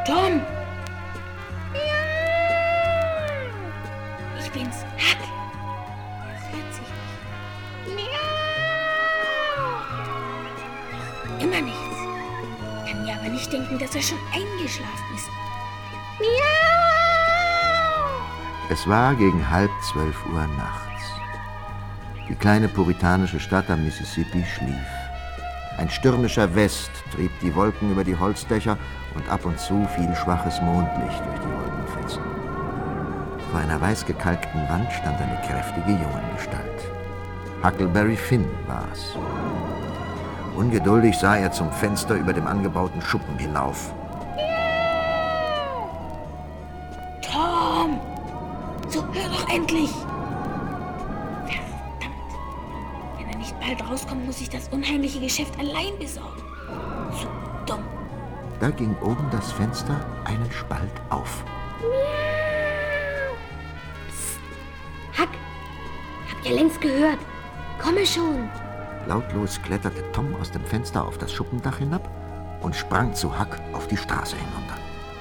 Tom! Ich bin's, Huck. Das hört sich nicht. Immer nichts. Kann mir aber nicht denken, dass er schon eingeschlafen ist. Es war gegen 11:30 nachts. Die kleine puritanische Stadt am Mississippi schlief. Ein stürmischer West trieb die Wolken über die Holzdächer und ab und zu fiel schwaches Mondlicht durch die Wolkenfetzen. Vor einer weiß gekalkten Wand stand eine kräftige Jungengestalt. Huckleberry Finn war es. Ungeduldig sah er zum Fenster über dem angebauten Schuppen hinauf. Tom! So, hör doch endlich! Verdammt! Wenn er nicht bald rauskommt, muss ich das unheimliche Geschäft allein besorgen. So dumm. Da ging oben das Fenster einen Spalt auf. Psst. Huck, habt ihr längst gehört? Komme schon! Lautlos kletterte Tom aus dem Fenster auf das Schuppendach hinab und sprang zu Huck auf die Straße hinunter.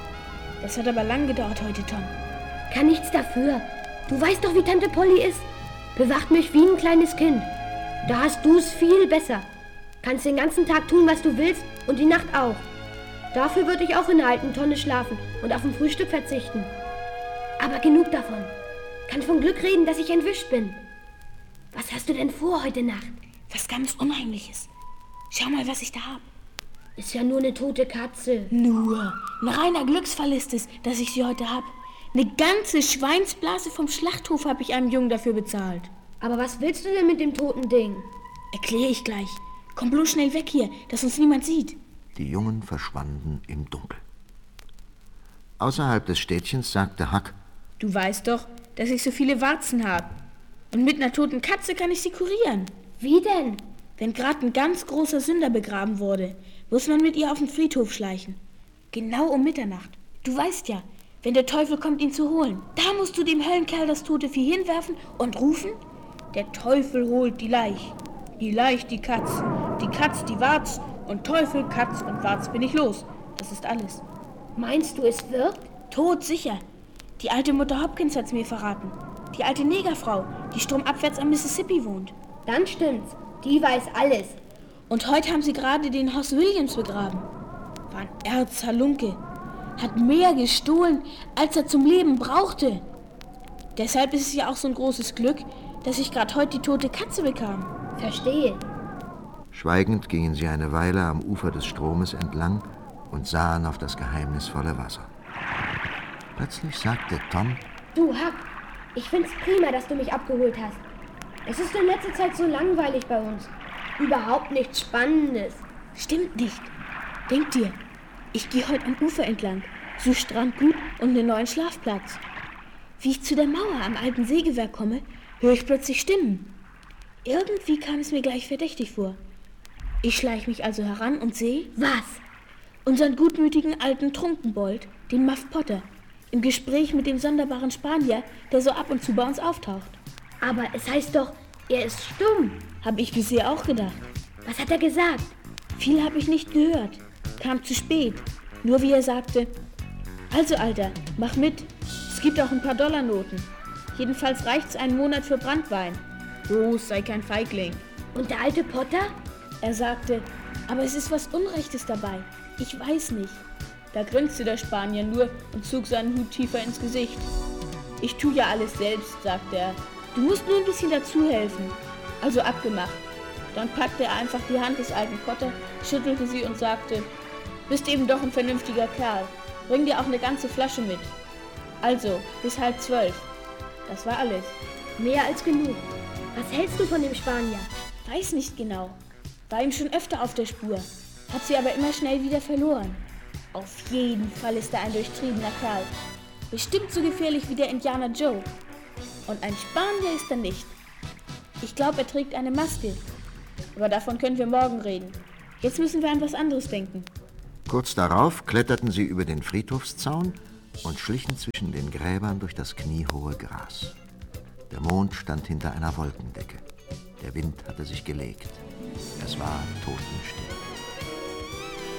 Das hat aber lang gedauert heute, Tom. Kann nichts dafür. Du weißt doch, wie Tante Polly ist. Bewacht mich wie ein kleines Kind. Da hast du's viel besser. Kannst den ganzen Tag tun, was du willst und die Nacht auch. Dafür würde ich auch in einer alten Tonne schlafen und auf dem Frühstück verzichten. Aber genug davon. Kann von Glück reden, dass ich entwischt bin. Was hast du denn vor heute Nacht? Was ganz Unheimliches. Schau mal, was ich da habe. Ist ja nur eine tote Katze. Nur. Ein reiner Glücksfall ist es, dass ich sie heute habe. Eine ganze Schweinsblase vom Schlachthof habe ich einem Jungen dafür bezahlt. Aber was willst du denn mit dem toten Ding? Erkläre ich gleich. Komm bloß schnell weg hier, dass uns niemand sieht. Die Jungen verschwanden im Dunkel. Außerhalb des Städtchens sagte Huck: Du weißt doch, dass ich so viele Warzen habe. Und mit einer toten Katze kann ich sie kurieren. Wie denn? Wenn gerade ein ganz großer Sünder begraben wurde, muss man mit ihr auf den Friedhof schleichen. Genau um Mitternacht. Du weißt ja, wenn der Teufel kommt, ihn zu holen, da musst du dem Höllenkerl das tote Vieh hinwerfen und rufen: Der Teufel holt die Leich. Die Leich, die Katz die Warz und Teufel, Katz und Warz bin ich los. Das ist alles. Meinst du, es wirkt? Todsicher. Die alte Mutter Hopkins hat's mir verraten. Die alte Negerfrau, die stromabwärts am Mississippi wohnt. Dann stimmt's. Die weiß alles. Und heute haben sie gerade den Hoss Williams begraben. War ein Erzhalunke. Hat mehr gestohlen, als er zum Leben brauchte. Deshalb ist es ja auch so ein großes Glück, dass ich gerade heute die tote Katze bekam. Verstehe. Schweigend gingen sie eine Weile am Ufer des Stromes entlang und sahen auf das geheimnisvolle Wasser. Plötzlich sagte Tom: Du, Huck, ich find's prima, dass du mich abgeholt hast. Es ist in letzter Zeit so langweilig bei uns. Überhaupt nichts Spannendes. Stimmt nicht. Denk dir, ich gehe heute am Ufer entlang, suche Strandgut und einen neuen Schlafplatz. Wie ich zu der Mauer am alten Sägewerk komme, höre ich plötzlich Stimmen. Irgendwie kam es mir gleich verdächtig vor. Ich schleiche mich also heran und sehe... Was? Unseren gutmütigen alten Trunkenbold, den Muff Potter, im Gespräch mit dem sonderbaren Spanier, der so ab und zu bei uns auftaucht. Aber es heißt doch, er ist stumm. Habe ich bisher auch gedacht. Was hat er gesagt? Viel habe ich nicht gehört. Kam zu spät. Nur wie er sagte: Also, Alter, mach mit. Es gibt auch ein paar Dollarnoten. Jedenfalls reicht's einen Monat für Branntwein. Los, sei kein Feigling. Und der alte Potter? Er sagte: Aber es ist was Unrechtes dabei. Ich weiß nicht. Da grinste der Spanier nur und zog seinen Hut tiefer ins Gesicht. Ich tu ja alles selbst, sagte er. Du musst nur ein bisschen dazu helfen. Also abgemacht. Dann packte er einfach die Hand des alten Potter, schüttelte sie und sagte: Bist eben doch ein vernünftiger Kerl. Bring dir auch eine ganze Flasche mit. Also, bis 11:30. Das war alles. Mehr als genug. Was hältst du von dem Spanier? Weiß nicht genau. War ihm schon öfter auf der Spur. Hab sie aber immer schnell wieder verloren. Auf jeden Fall ist er ein durchtriebener Kerl. Bestimmt so gefährlich wie der Indianer Joe. Und ein Spanier ist er nicht. Ich glaube, er trägt eine Maske. Aber davon können wir morgen reden. Jetzt müssen wir an was anderes denken. Kurz darauf kletterten sie über den Friedhofszaun und schlichen zwischen den Gräbern durch das kniehohe Gras. Der Mond stand hinter einer Wolkendecke. Der Wind hatte sich gelegt. Es war totenstill.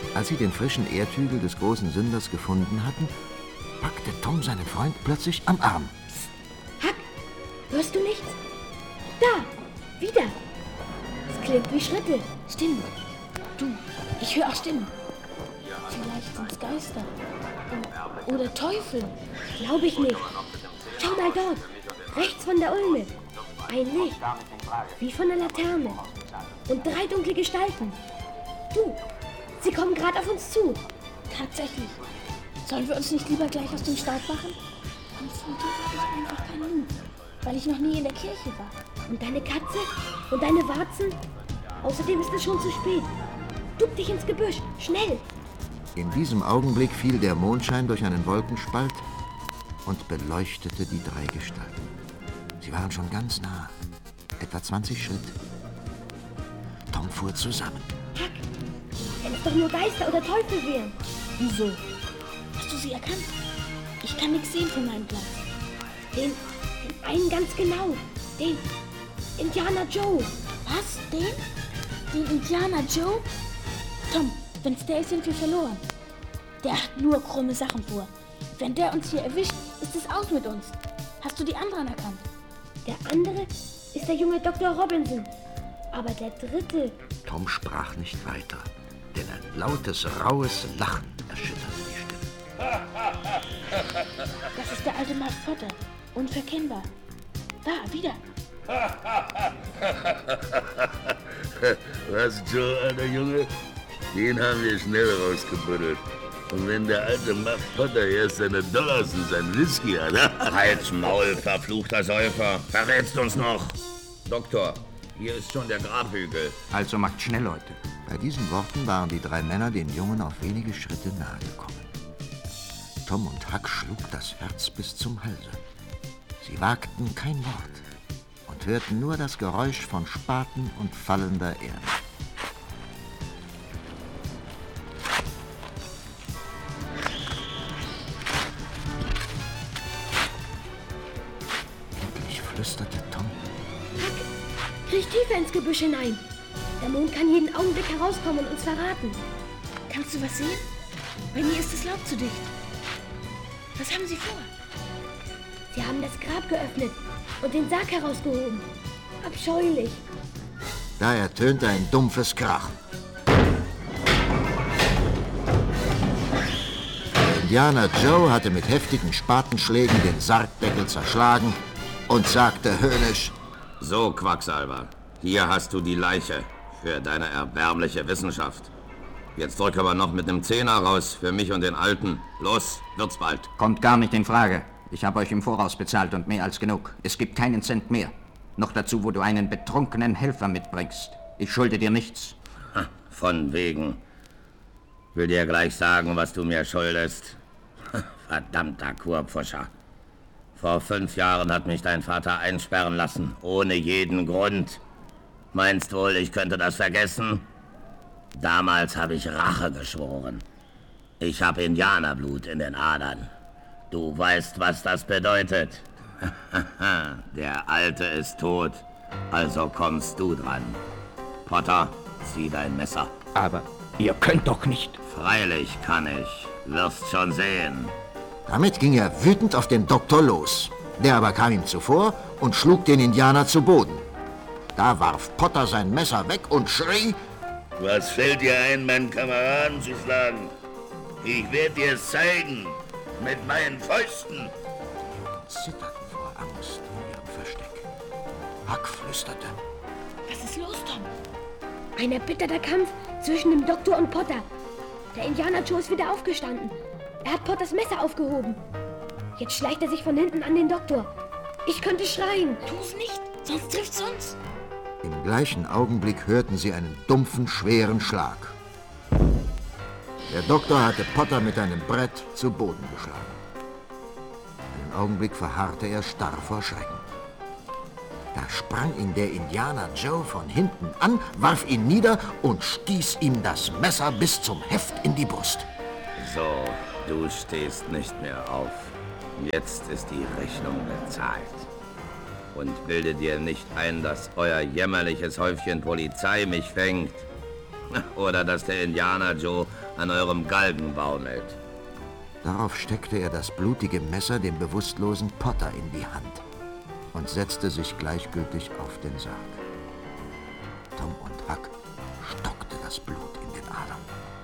Als sie den frischen Erdhügel des großen Sünders gefunden hatten, packte Tom seinen Freund plötzlich am Arm. Psst. Huck, hörst du nichts? Da, wieder. Es klingt wie Schritte. Stimmen. Du, ich höre auch Stimmen. Vielleicht sind es Geister. Oder Teufel. Glaube ich nicht. Schau mal dort, rechts von der Ulme. Ein Licht, wie von einer Laterne. Und 3 dunkle Gestalten. Du, sie kommen gerade auf uns zu. Tatsächlich. Sollen wir uns nicht lieber gleich aus dem Staub machen? Und von dir habe ich einfach keinen Mut, weil ich noch nie in der Kirche war. Und deine Katze? Und deine Warzen? Außerdem ist es schon zu spät. Duck dich ins Gebüsch, schnell! In diesem Augenblick fiel der Mondschein durch einen Wolkenspalt und beleuchtete die 3 Gestalten. Sie waren schon ganz nah, etwa 20 Schritt. Tom fuhr zusammen. Huck, wenn es doch nur Geister oder Teufel wären. Wieso? Hast du sie erkannt? Ich kann nichts sehen von meinem Platz. Den einen ganz genau. Den Indianer Joe. Was? Den? Den Indianer Joe? Tom, wenn's der ist, sind wir verloren. Der hat nur krumme Sachen vor. Wenn der uns hier erwischt, ist es aus mit uns. Hast du die anderen erkannt? Der andere ist der junge Dr. Robinson. Aber der dritte... Tom sprach nicht weiter, denn ein lautes, raues Lachen erschütterte die Stimme. Das ist der alte Muff Potter. Unverkennbar. Da, wieder. Was, Joe, alter Junge? Den haben wir schnell rausgebuddelt. Und wenn der alte Muff Potter erst seine Dollars und sein Whisky hat, Halt's Maul, verfluchter Säufer. Verrätst uns noch. Doktor, hier ist schon der Grabhügel. Also macht schnell, Leute. Bei diesen Worten waren die 3 Männer den Jungen auf wenige Schritte nahe gekommen. Tom und Huck schlug das Herz bis zum Halse. Sie wagten kein Wort und hörten nur das Geräusch von Spaten und fallender Erde. Endlich flüsterte Tom. Huck, kriech tiefer ins Gebüsch hinein. Der Mond kann jeden Augenblick herauskommen und uns verraten. Kannst du was sehen? Bei mir ist das Laub zu dicht. Was haben sie vor? Sie haben das Grab geöffnet und den Sarg herausgehoben. Abscheulich. Da ertönte ein dumpfes Krachen. Der Indianer Joe hatte mit heftigen Spatenschlägen den Sargdeckel zerschlagen und sagte höhnisch: So, Quacksalber, hier hast du die Leiche für deine erbärmliche Wissenschaft. Jetzt drück aber noch mit einem Zehner raus für mich und den Alten. Los, wird's bald. Kommt gar nicht in Frage. Ich habe euch im Voraus bezahlt und mehr als genug. Es gibt keinen Cent mehr. Noch dazu, wo du einen betrunkenen Helfer mitbringst. Ich schulde dir nichts. Von wegen. Will dir gleich sagen, was du mir schuldest. Verdammter Kurpfuscher. Vor 5 Jahren hat mich dein Vater einsperren lassen, ohne jeden Grund. Meinst wohl, ich könnte das vergessen? Damals habe ich Rache geschworen. Ich habe Indianerblut in den Adern. Du weißt, was das bedeutet. Der Alte ist tot, also kommst du dran. Potter, zieh dein Messer. Aber ihr könnt doch nicht. Freilich kann ich. Wirst schon sehen. Damit ging er wütend auf den Doktor los. Der aber kam ihm zuvor und schlug den Indianer zu Boden. Da warf Potter sein Messer weg und schrie: was fällt dir ein, meinen Kameraden zu schlagen? Ich werde dir es zeigen. Mit meinen Fäusten. Zitterten vor Angst in ihrem Versteck. Huck flüsterte: Was ist los, Tom? Ein erbitterter Kampf zwischen dem Doktor und Potter. Der Indianer Joe ist wieder aufgestanden. Er hat Potters Messer aufgehoben. Jetzt schleicht er sich von hinten an den Doktor. Ich könnte schreien. Tu's nicht, sonst trifft's uns. Im gleichen Augenblick hörten sie einen dumpfen, schweren Schlag. Der Doktor hatte Potter mit einem Brett zu Boden geschlagen. Einen Augenblick verharrte er starr vor Schrecken. Da sprang ihn der Indianer Joe von hinten an, warf ihn nieder und stieß ihm das Messer bis zum Heft in die Brust. So, du stehst nicht mehr auf. Jetzt ist die Rechnung bezahlt. Und bilde dir nicht ein, dass euer jämmerliches Häufchen Polizei mich fängt. Oder dass der Indianer Joe an eurem Galgen baumelt. Darauf steckte er das blutige Messer dem bewusstlosen Potter in die Hand und setzte sich gleichgültig auf den Sarg. Tom und Huck stockte das Blut in den Adern.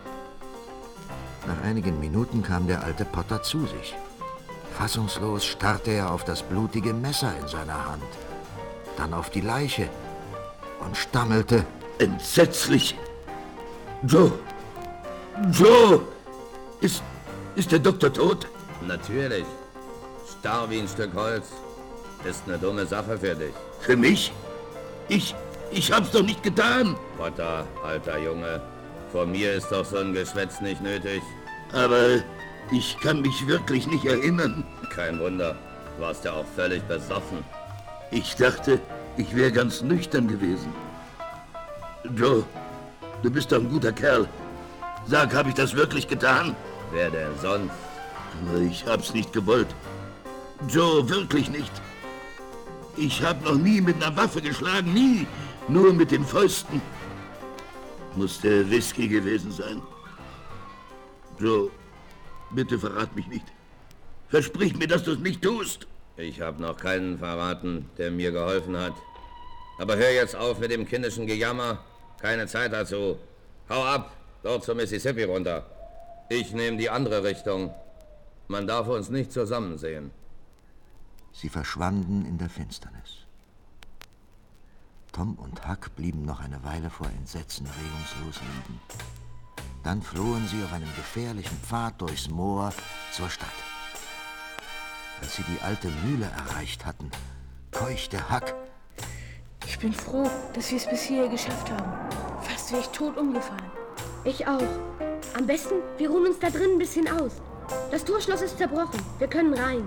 Nach einigen Minuten kam der alte Potter zu sich. Fassungslos starrte er auf das blutige Messer in seiner Hand, dann auf die Leiche und stammelte: Entsetzlich! Joe! Joe! Ist der Doktor tot? Natürlich. Starr wie ein Stück Holz. Ist eine dumme Sache für dich. Für mich? Ich hab's doch nicht getan. Potter, alter Junge, vor mir ist doch so ein Geschwätz nicht nötig. Aber ich kann mich wirklich nicht erinnern. Kein Wunder, du warst ja auch völlig besoffen. Ich dachte, ich wäre ganz nüchtern gewesen. Joe, du bist doch ein guter Kerl. Sag, habe ich das wirklich getan? Wer denn sonst? Ich hab's nicht gewollt. Joe, wirklich nicht. Ich hab noch nie mit einer Waffe geschlagen, nie. Nur mit den Fäusten. Muss der Whisky gewesen sein. Joe, bitte verrat mich nicht. Versprich mir, dass du es nicht tust. Ich habe noch keinen verraten, der mir geholfen hat. Aber hör jetzt auf mit dem kindischen Gejammer. Keine Zeit dazu. Hau ab, dort zur Mississippi runter. Ich nehme die andere Richtung. Man darf uns nicht zusammen sehen. Sie verschwanden in der Finsternis. Tom und Huck blieben noch eine Weile vor Entsetzen regungslos liegen. Dann flohen sie auf einem gefährlichen Pfad durchs Moor zur Stadt. Als sie die alte Mühle erreicht hatten, keuchte Huck: Ich bin froh, dass wir es bis hierher geschafft haben. Fast wäre ich tot umgefallen. Ich auch. Am besten, wir ruhen uns da drin ein bisschen aus. Das Torschloss ist zerbrochen. Wir können rein.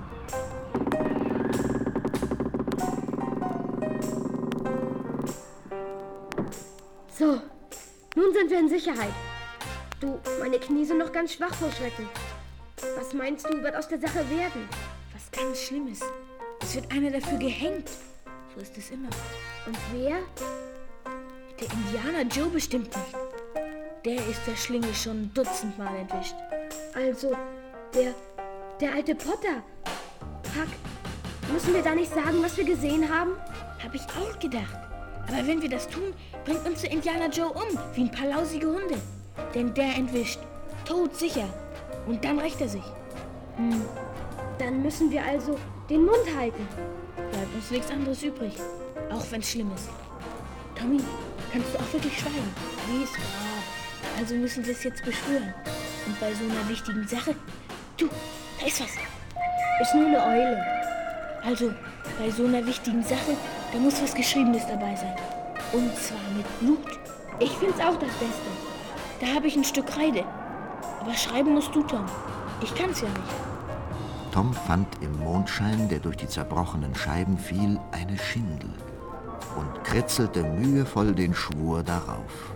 So, nun sind wir in Sicherheit. Du, meine Knie sind noch ganz schwach vor Schrecken. Was meinst du, wird aus der Sache werden? Was ganz Schlimmes. Es wird einer dafür gehängt. So ist es immer. Und wer? Der Indianer Joe bestimmt nicht. Der ist der Schlinge schon dutzendmal entwischt. Also, der alte Potter. Huck, müssen wir da nicht sagen, was wir gesehen haben? Hab ich auch gedacht. Aber wenn wir das tun, bringt uns der Indianer Joe um, wie ein paar lausige Hunde. Denn der entwischt. Todsicher. Und dann rächt er sich. Dann müssen wir also den Mund halten. Bleibt uns nichts anderes übrig. Auch wenn's schlimm ist. Tommy, kannst du auch wirklich schweigen? Lies, brav. Also müssen wir es jetzt beschwören. Und bei so einer wichtigen Sache... Du, da ist was. Ist nur eine Eule. Also, bei so einer wichtigen Sache, da muss was Geschriebenes dabei sein. Und zwar mit Blut. Ich find's auch das Beste. Da habe ich ein Stück Kreide. Aber schreiben musst du, Tom. Ich kann's ja nicht. Tom fand im Mondschein, der durch die zerbrochenen Scheiben fiel, eine Schindel und kritzelte mühevoll den Schwur darauf.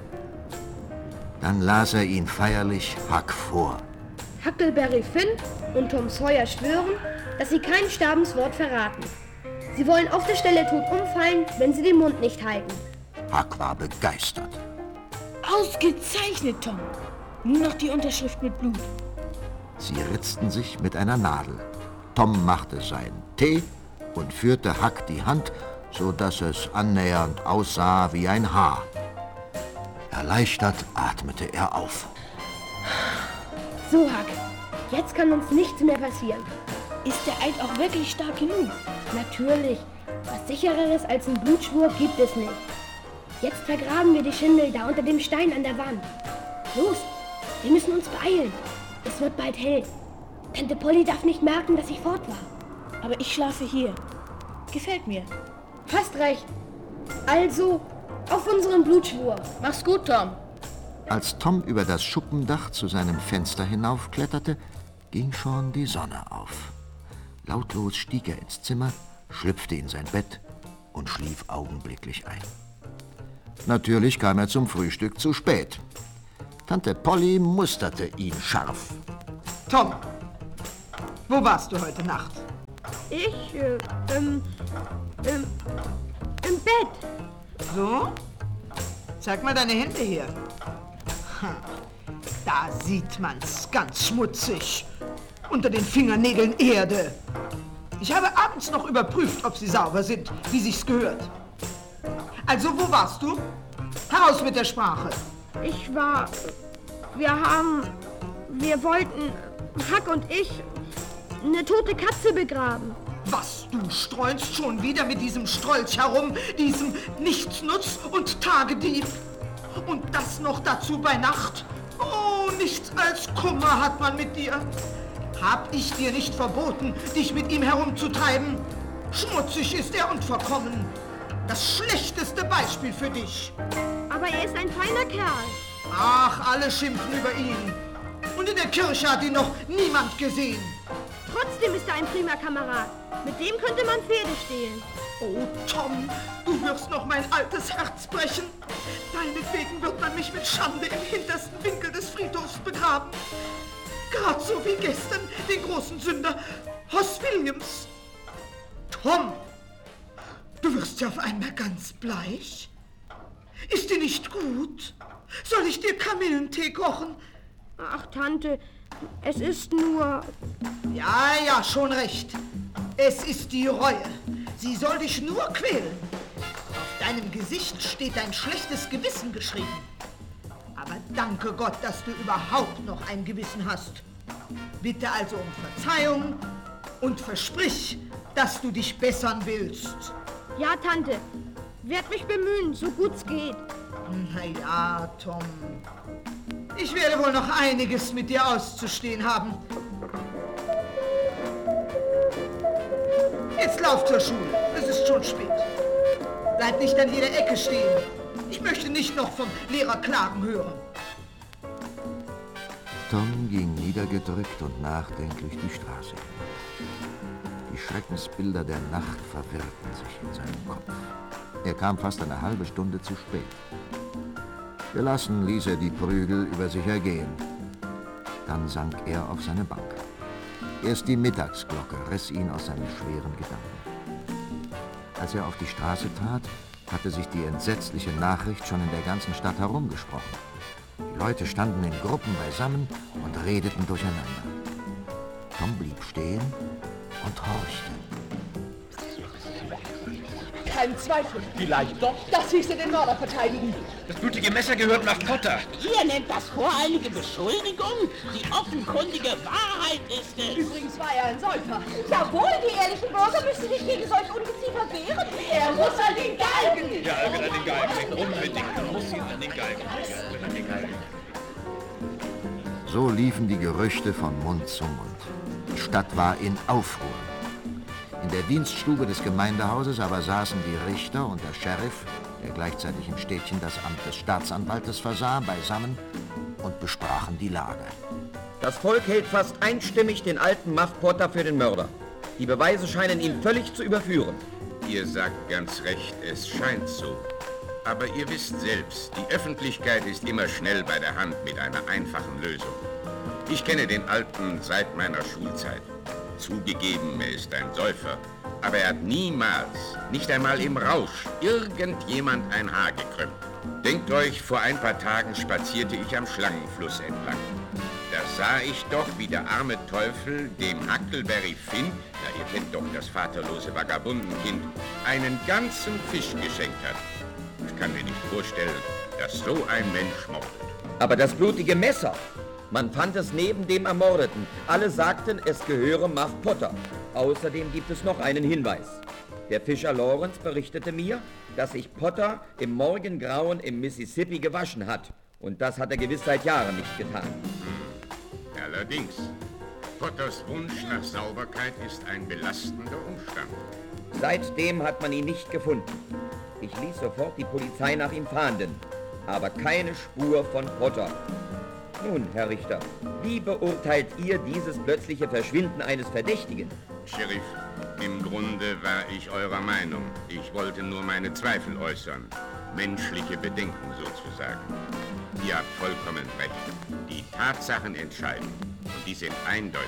Dann las er ihn feierlich Huck vor. Huckleberry Finn und Tom Sawyer schwören, dass sie kein Sterbenswort verraten. Sie wollen auf der Stelle tot umfallen, wenn sie den Mund nicht halten. Huck war begeistert. Ausgezeichnet, Tom. Nur noch die Unterschrift mit Blut. Sie ritzten sich mit einer Nadel. Tom machte seinen Tee und führte Huck die Hand, so dass es annähernd aussah wie ein Haar. Erleichtert atmete er auf. So, Huck, jetzt kann uns nichts mehr passieren. Ist der Eid auch wirklich stark genug? Natürlich. Was Sichereres als ein Blutschwur gibt es nicht. Jetzt vergraben wir die Schindel da unter dem Stein an der Wand. Los, wir müssen uns beeilen. Es wird bald hell. Tante Polly darf nicht merken, dass ich fort war. Aber ich schlafe hier. Gefällt mir. Hast recht. Also, auf unseren Blutschwur. Mach's gut, Tom. Als Tom über das Schuppendach zu seinem Fenster hinaufkletterte, ging schon die Sonne auf. Lautlos stieg er ins Zimmer, schlüpfte in sein Bett und schlief augenblicklich ein. Natürlich kam er zum Frühstück zu spät. Tante Polly musterte ihn scharf. Tom, wo warst du heute Nacht? Ich, im Bett. So? Zeig mal deine Hände her. Da sieht man's ganz schmutzig. Unter den Fingernägeln Erde. Ich habe abends noch überprüft, ob sie sauber sind, wie sich's gehört. Also, wo warst du? Heraus mit der Sprache. Wir wollten, Huck und ich, eine tote Katze begraben. Was, du streunst schon wieder mit diesem Strolch herum, diesem Nichtsnutz und Tagedieb? Und das noch dazu bei Nacht? Oh, nichts als Kummer hat man mit dir. Hab ich dir nicht verboten, dich mit ihm herumzutreiben? Schmutzig ist er und verkommen. Das schlechteste Beispiel für dich. Aber er ist ein feiner Kerl. Ach, alle schimpfen über ihn. Und in der Kirche hat ihn noch niemand gesehen. Trotzdem ist er ein prima Kamerad. Mit dem könnte man Pferde stehlen. Oh, Tom, du wirst noch mein altes Herz brechen. Deinetwegen wird man mich mit Schande im hintersten Winkel des Friedhofs begraben. Gerade so wie gestern den großen Sünder Hoss Williams. Tom, du wirst ja auf einmal ganz bleich. Ist dir nicht gut? Soll ich dir Kamillentee kochen? Ach, Tante, es ist nur... Ja, schon recht. Es ist die Reue. Sie soll dich nur quälen. Auf deinem Gesicht steht dein schlechtes Gewissen geschrieben. Aber danke Gott, dass du überhaupt noch ein Gewissen hast. Bitte also um Verzeihung und versprich, dass du dich bessern willst. Ja, Tante, werd mich bemühen, so gut's geht. Na ja, Tom. Ich werde wohl noch einiges mit dir auszustehen haben. Jetzt lauf zur Schule. Es ist schon spät. Bleib nicht an jeder Ecke stehen. Ich möchte nicht noch vom Lehrer klagen hören. Tom ging niedergedrückt und nachdenklich die Straße hinab. Die Schreckensbilder der Nacht verwirrten sich in seinem Kopf. Er kam fast eine halbe Stunde zu spät. Gelassen ließ er die Prügel über sich ergehen. Dann sank er auf seine Bank. Erst die Mittagsglocke riss ihn aus seinen schweren Gedanken. Als er auf die Straße trat, hatte sich die entsetzliche Nachricht schon in der ganzen Stadt herumgesprochen. Die Leute standen in Gruppen beisammen und redeten durcheinander. Tom blieb stehen und horchte. Kein Zweifel. Vielleicht doch, dass sie den Mörder verteidigen. Das blutige Messer gehört nach Potter. Ihr nennt das voreilige Beschuldigung? Die offenkundige Wahrheit ist es. Übrigens war er ein Säufer. Jawohl, die ehrlichen Bürger müssen sich gegen solch Ungeziefer wehren. Er muss an den Galgen. Ja, er wird an den Galgen. Unbedingt. Man muss ihn an den Galgen. Ja, an den Galgen. So liefen die Gerüchte von Mund zu Mund. Die Stadt war in Aufruhr. In der Dienststube des Gemeindehauses aber saßen die Richter und der Sheriff, der gleichzeitig im Städtchen das Amt des Staatsanwaltes versah, beisammen und besprachen die Lage. Das Volk hält fast einstimmig den alten Muff Potter für den Mörder. Die Beweise scheinen ihn völlig zu überführen. Ihr sagt ganz recht, es scheint so. Aber ihr wisst selbst, die Öffentlichkeit ist immer schnell bei der Hand mit einer einfachen Lösung. Ich kenne den Alten seit meiner Schulzeit. Zugegeben, er ist ein Säufer, aber er hat niemals, nicht einmal im Rausch, irgendjemand ein Haar gekrümmt. Denkt euch, vor ein paar Tagen spazierte ich am Schlangenfluss entlang. Da sah ich doch, wie der arme Teufel dem Huckleberry Finn, na ihr kennt doch das vaterlose Vagabundenkind, einen ganzen Fisch geschenkt hat. Ich kann mir nicht vorstellen, dass so ein Mensch mordet. Aber das blutige Messer, man fand es neben dem Ermordeten. Alle sagten, es gehöre Muff Potter. Außerdem gibt es noch einen Hinweis. Der Fischer Lawrence berichtete mir, dass sich Potter im Morgengrauen im Mississippi gewaschen hat. Und das hat er gewiss seit Jahren nicht getan. Allerdings, Potters Wunsch nach Sauberkeit ist ein belastender Umstand. Seitdem hat man ihn nicht gefunden. Ich ließ sofort die Polizei nach ihm fahnden. Aber keine Spur von Potter. Nun, Herr Richter, wie beurteilt ihr dieses plötzliche Verschwinden eines Verdächtigen? Sheriff, im Grunde war ich eurer Meinung. Ich wollte nur meine Zweifel äußern. Menschliche Bedenken sozusagen. Ihr habt vollkommen recht. Die Tatsachen entscheiden. Und die sind eindeutig.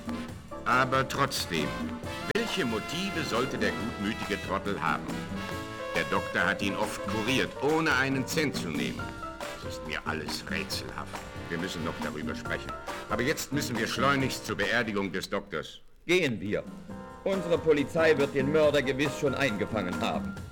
Aber trotzdem, welche Motive sollte der gutmütige Trottel haben? Der Doktor hat ihn oft kuriert, ohne einen Cent zu nehmen. Das ist mir alles rätselhaft. Wir müssen noch darüber sprechen. Aber jetzt müssen wir schleunigst zur Beerdigung des Doktors. Gehen wir. Unsere Polizei wird den Mörder gewiss schon eingefangen haben.